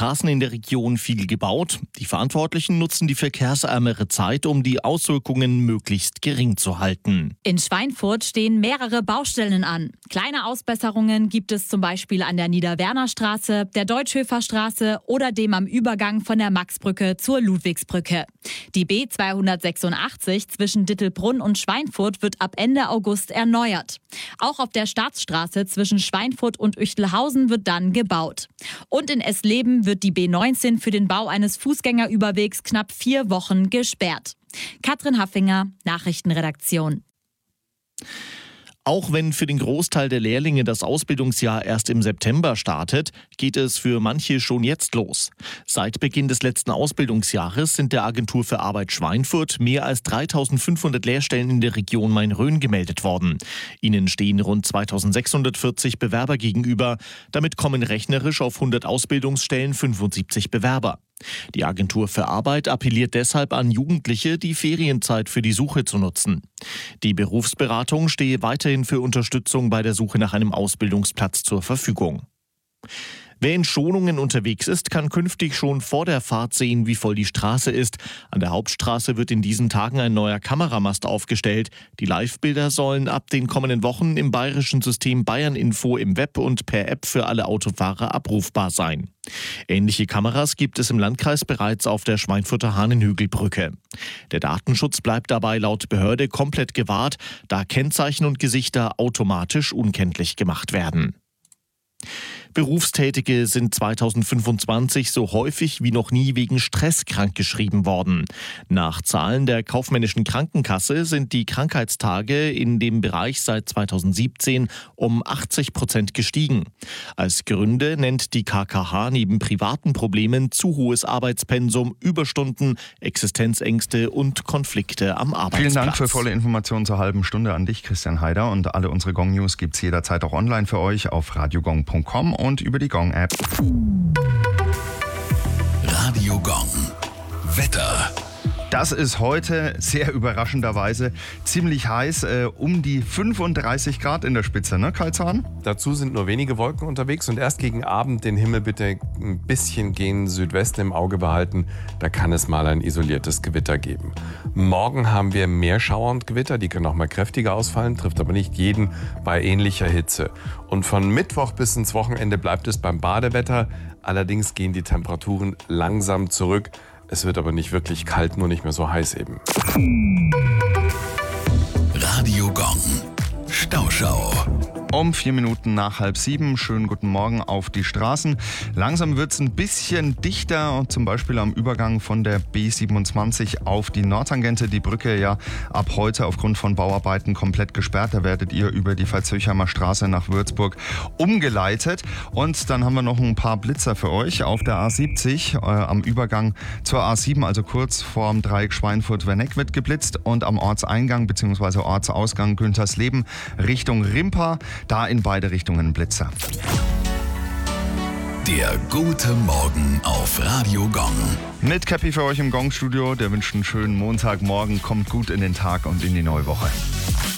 Straßen in der Region viel gebaut. Die Verantwortlichen nutzen die verkehrsärmere Zeit, um die Auswirkungen möglichst gering zu halten. In Schweinfurt stehen mehrere Baustellen an. Kleine Ausbesserungen gibt es zum Beispiel an der Niederwerner-Straße, der Deutschhöfer-Straße oder dem am Übergang von der Maxbrücke zur Ludwigsbrücke. Die B286 zwischen Dittelbrunn und Schweinfurt wird ab Ende August erneuert. Auch auf der Staatsstraße zwischen Schweinfurt und Üchtelhausen wird dann gebaut. Und in Essleben wird die B19 für den Bau eines Fußgängerüberwegs knapp 4 Wochen gesperrt. Katrin Haffinger, Nachrichtenredaktion. Auch wenn für den Großteil der Lehrlinge das Ausbildungsjahr erst im September startet, geht es für manche schon jetzt los. Seit Beginn des letzten Ausbildungsjahres sind der Agentur für Arbeit Schweinfurt mehr als 3.500 Lehrstellen in der Region Main-Rhön gemeldet worden. Ihnen stehen rund 2.640 Bewerber gegenüber. Damit kommen rechnerisch auf 100 Ausbildungsstellen 75 Bewerber. Die Agentur für Arbeit appelliert deshalb an Jugendliche, die Ferienzeit für die Suche zu nutzen. Die Berufsberatung stehe weiterhin für Unterstützung bei der Suche nach einem Ausbildungsplatz zur Verfügung. Wer in Schonungen unterwegs ist, kann künftig schon vor der Fahrt sehen, wie voll die Straße ist. An der Hauptstraße wird in diesen Tagen ein neuer Kameramast aufgestellt. Die Live-Bilder sollen ab den kommenden Wochen im bayerischen System Bayern-Info im Web und per App für alle Autofahrer abrufbar sein. Ähnliche Kameras gibt es im Landkreis bereits auf der Schweinfurter Hahnenhügelbrücke. Der Datenschutz bleibt dabei laut Behörde komplett gewahrt, da Kennzeichen und Gesichter automatisch unkenntlich gemacht werden. Berufstätige sind 2025 so häufig wie noch nie wegen Stress krankgeschrieben worden. Nach Zahlen der kaufmännischen Krankenkasse sind die Krankheitstage in dem Bereich seit 2017 um 80% gestiegen. Als Gründe nennt die KKH neben privaten Problemen zu hohes Arbeitspensum, Überstunden, Existenzängste und Konflikte am Arbeitsplatz. Vielen Dank für volle Informationen zur halben Stunde an dich, Christian Haider. Und alle unsere Gong News gibt's jederzeit auch online für euch auf radiogong.com und über die Gong-App. Radio Gong. Wetter. Das ist heute sehr überraschenderweise ziemlich heiß, um die 35 Grad in der Spitze, ne Kai Zahn? Dazu sind nur wenige Wolken unterwegs und erst gegen Abend den Himmel bitte ein bisschen gen Südwesten im Auge behalten. Da kann es mal ein isoliertes Gewitter geben. Morgen haben wir mehr Schauer und Gewitter, die können auch mal kräftiger ausfallen, trifft aber nicht jeden bei ähnlicher Hitze. Und von Mittwoch bis ins Wochenende bleibt es beim Badewetter. Allerdings gehen die Temperaturen langsam zurück. Es wird aber nicht wirklich kalt, nur nicht mehr so heiß eben. Radio Gong. Stauschau. Um 4 Minuten nach 6:30. Schönen guten Morgen auf die Straßen. Langsam wird es ein bisschen dichter, zum Beispiel am Übergang von der B27 auf die Nordtangente. Die Brücke ja ab heute aufgrund von Bauarbeiten komplett gesperrt. Da werdet ihr über die Veitshöchheimer Straße nach Würzburg umgeleitet. Und dann haben wir noch ein paar Blitzer für euch auf der A70 am Übergang zur A7, also kurz vorm Dreieck Schweinfurt-Werneck wird geblitzt und am Ortseingang bzw. Ortsausgang Güntersleben Richtung Rimpa. Da in beide Richtungen Blitzer. Der gute Morgen auf Radio Gong. Mit Cappy für euch im Gong-Studio. Der wünscht einen schönen Montagmorgen. Kommt gut in den Tag und in die neue Woche.